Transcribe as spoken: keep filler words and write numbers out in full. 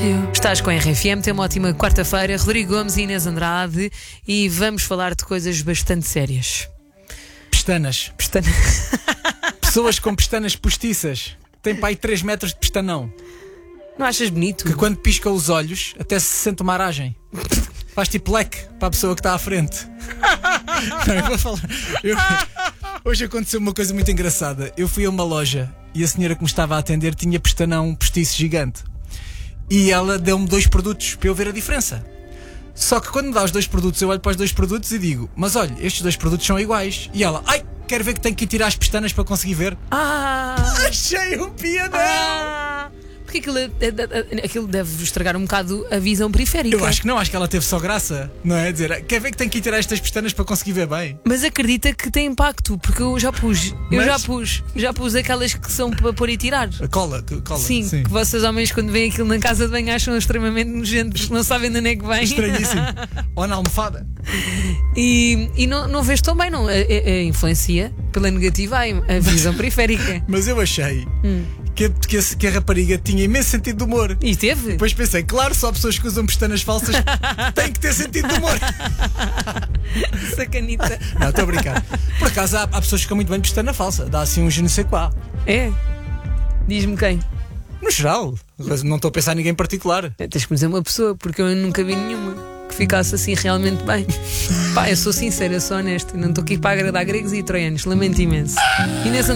Estás com a R F M, tem uma ótima quarta-feira. Rodrigo Gomes e Inês Andrade. E vamos falar de coisas bastante sérias. Pestanas. Pestana... Pessoas com pestanas postiças. Tem para aí três metros de pestanão. Não achas bonito? Que quando pisca os olhos até se sente uma aragem. Faz tipo leque para a pessoa que está à frente. Não, eu vou falar. Eu... Hoje aconteceu uma coisa muito engraçada. Eu fui a uma loja e a senhora que me estava a atender tinha pestanão postiço gigante. E ela deu-me dois produtos para eu ver a diferença. Só que quando me dá os dois produtos, eu olho para os dois produtos e digo: mas olha, estes dois produtos são iguais. E ela: ai, quero ver que tenho que ir tirar as pestanas para conseguir ver. Ah! Achei um piadão! Ah! Porque aquilo, aquilo deve estragar um bocado a visão periférica. Eu acho que não, acho que ela teve só graça, não é? Dizer, quer ver que tenho que ir tirar estas pestanas para conseguir ver bem. Mas acredita que tem impacto, porque eu já pus. Eu Mas... já pus. Já pus aquelas que são para pôr e tirar. A cola, cola. Sim, sim, que vocês homens quando veem aquilo na casa de banho acham extremamente nojentos, não sabem de onde é que vem. Estranhíssimo. Ou na almofada. E, e não, não vês tão bem, não. A, a, a influencia pela negativa a, a visão periférica. Mas eu achei hum. que, a, que, a, que a rapariga tinha imenso sentido de humor. E teve? Depois pensei, claro, só pessoas que usam pestanas falsas têm que ter sentido de humor. Sacanita. Não, estou a brincar. Por acaso há, há pessoas que ficam muito bem de pestana falsa. Dá assim um je ne sais quoi. É? Diz-me quem? No geral. Não estou a pensar em ninguém em particular. É, tens que me dizer uma pessoa, porque eu nunca vi nenhuma que ficasse assim realmente bem. Pá, eu sou sincera, eu sou honesta. Não estou aqui para agradar gregos e troianos. Lamento imenso. Inês